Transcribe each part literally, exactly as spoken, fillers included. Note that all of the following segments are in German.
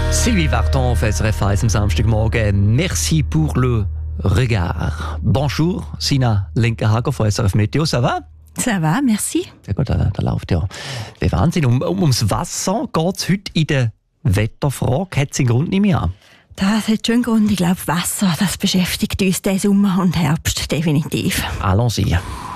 Sylvie Vartan auf S R F eins am Samstagmorgen. Merci pour le regard. Bonjour, Sina Lenkenhager von S R F Meteo. Ça va? Ça va, merci. Ja gut, da, da läuft ja der Wahnsinn. Um, um, ums Wasser geht es heute in der Wetterfrage. Hat es einen Grund, nehme ich an? Das hat schon einen Grund. Ich glaube, Wasser, das beschäftigt uns diesen Sommer und Herbst definitiv. Allons-y.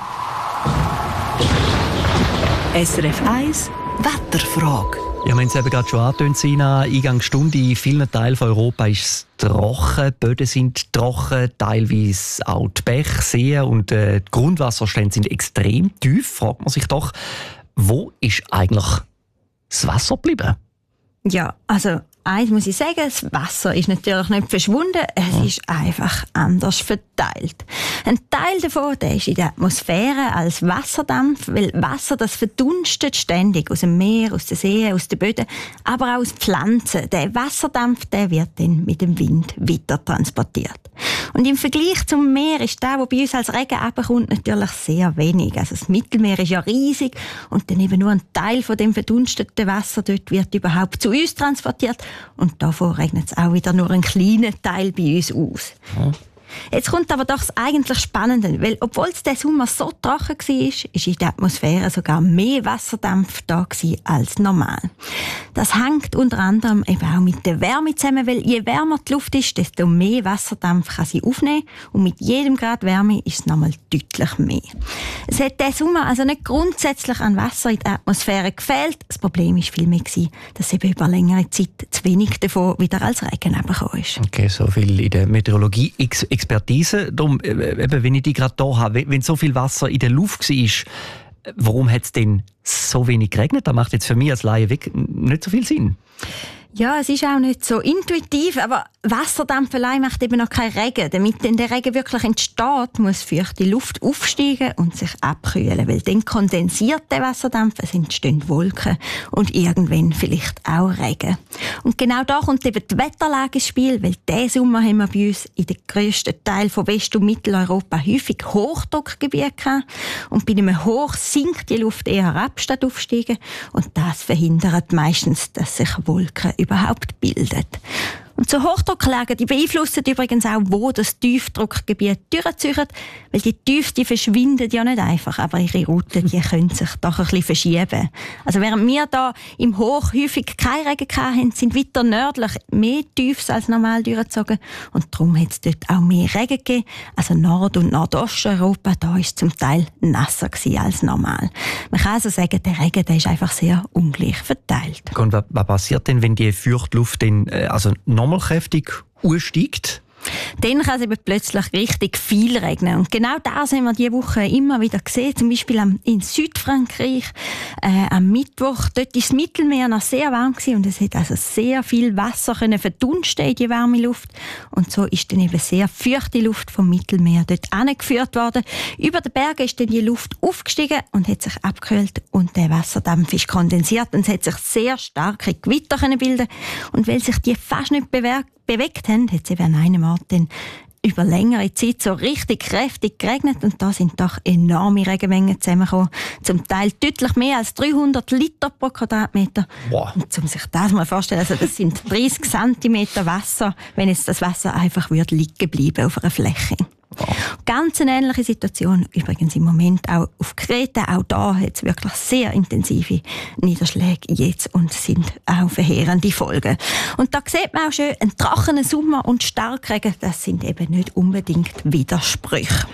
S R F eins Wetterfrage. Ja, wir haben es eben gerade schon angetönt, Sina. Eingangsstunde in vielen Teilen von Europa ist es trocken. Die Böden sind trocken, teilweise auch die Bäche, Seen und äh, die Grundwasserstände sind extrem tief. Fragt man sich doch, wo ist eigentlich das Wasser geblieben? Ja, also eins muss ich sagen, das Wasser ist natürlich nicht verschwunden, es ja. ist einfach anders verteilt. Ein Teil davon der ist in der Atmosphäre als Wasserdampf, weil Wasser das verdunstet ständig aus dem Meer, aus den Seen, aus den Böden, aber auch aus Pflanzen. Der Wasserdampf der wird dann mit dem Wind weiter transportiert. Und im Vergleich zum Meer ist der, der bei uns als Regen runterkommt, natürlich sehr wenig. Also das Mittelmeer ist ja riesig und dann eben nur ein Teil von dem verdunsteten Wasser dort wird überhaupt zu uns transportiert. Und davon regnet es auch wieder nur einen kleinen Teil bei uns aus. Ja. Jetzt kommt aber doch das eigentlich Spannende, weil obwohl es diesen Sommer so trocken war, ist in der Atmosphäre sogar mehr Wasserdampf da als normal. Das hängt unter anderem eben auch mit der Wärme zusammen, weil je wärmer die Luft ist, desto mehr Wasserdampf kann sie aufnehmen und mit jedem Grad Wärme ist es nochmal deutlich mehr. Es hat diesen Sommer also nicht grundsätzlich an Wasser in der Atmosphäre gefehlt. Das Problem war vielmehr, dass eben über längere Zeit zu wenig davon wieder als Regen hergekommen ist. Okay, so viel in der Meteorologie. Expertise. Darum, eben, wenn ich die gerade hier habe, wenn so viel Wasser in der Luft war, warum hat es denn so wenig geregnet? Das macht jetzt für mich als Laie weg nicht so viel Sinn. Ja, es ist auch nicht so intuitiv, aber Wasserdampf allein macht eben noch keinen Regen. Damit denn der Regen wirklich entsteht, muss feuchte Luft aufsteigen und sich abkühlen, weil dann kondensiert der Wasserdampf, es entstehen Wolken und irgendwann vielleicht auch Regen. Und genau da kommt eben die Wetterlage ins Spiel, weil diesen Sommer haben wir bei uns in den grössten Teil von West- und Mitteleuropa häufig Hochdruckgebiete gehabt. Und bei einem Hoch sinkt die Luft eher ab, statt aufsteigen. Und das verhindert meistens, dass sich Wolken überhaupt bildet. Und so Hochdrucklagen, die beeinflussen übrigens auch, wo das Tiefdruckgebiet durchzieht, weil die Tiefs, die verschwinden ja nicht einfach, aber ihre Routen, die können sich doch ein bisschen verschieben. Also während wir da im Hoch häufig keinen Regen hatten, sind weiter nördlich mehr Tiefs als normal durchgezogen und darum hat es dort auch mehr Regen gegeben. Also Nord- und Nordosteuropa, da war es zum Teil nasser als normal. Man kann also sagen, der Regen der ist einfach sehr ungleich verteilt. Und was, was passiert denn, wenn die feuchte Luft dann, also nochmal kräftig ansteigt? Dann kann es eben plötzlich richtig viel regnen. Und genau das haben wir diese Woche immer wieder gesehen. Zum Beispiel in Südfrankreich äh, am Mittwoch. Dort war das Mittelmeer noch sehr warm gewesen und es hat also sehr viel Wasser können verdunsten in die warme Luft. Und so ist dann eben sehr feuchte Luft vom Mittelmeer dort angeführt worden. Über den Bergen ist dann die Luft aufgestiegen und hat sich abgekühlt und der Wasserdampf ist kondensiert und es hat sich sehr starke Gewitter können bilden. Und weil sich die fast nicht bewegt bewegt haben, hat es eben an einem Ort dann über längere Zeit so richtig kräftig geregnet und da sind doch enorme Regenmengen zusammengekommen. Zum Teil deutlich mehr als dreihundert Liter pro Quadratmeter. Wow. Und um sich das mal vorzustellen, also das sind dreißig Zentimeter Wasser, wenn jetzt das Wasser einfach würde liegen bleiben auf einer Fläche. Wow. Ganz eine ähnliche Situation übrigens im Moment auch auf Kreta. Auch da hat es wirklich sehr intensive Niederschläge jetzt und sind auch verheerende Folgen. Und da sieht man auch schön, ein trockener Sommer und Starkregen, das sind eben nicht unbedingt Widersprüche.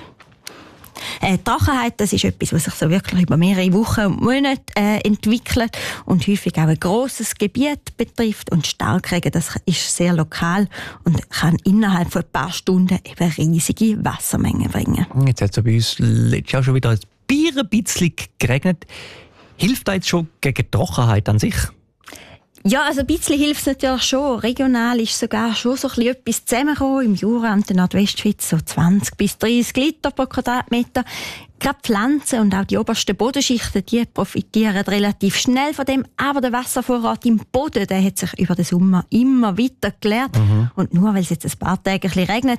Äh, Trockenheit, das ist etwas, was sich so wirklich über mehrere Wochen und Monate äh, entwickelt und häufig auch ein grosses Gebiet betrifft. Und Starkregen, das ist sehr lokal und kann innerhalb von ein paar Stunden eben riesige Wassermengen bringen. Jetzt hat es bei uns letztes Jahr schon wieder ein bisschen geregnet. Hilft das jetzt schon gegen Trockenheit an sich? Ja, also ein bisschen hilft es natürlich schon. Regional ist sogar schon so ein bisschen etwas zusammengekommen. Im Jura und der Nordwestschweiz so zwanzig bis dreißig Liter pro Quadratmeter. Gerade Pflanzen und auch die obersten Bodenschichten, die profitieren relativ schnell von dem. Aber der Wasservorrat im Boden, der hat sich über den Sommer immer weiter geleert. Mhm. Und nur weil es jetzt ein paar Tage ein bisschen regnet,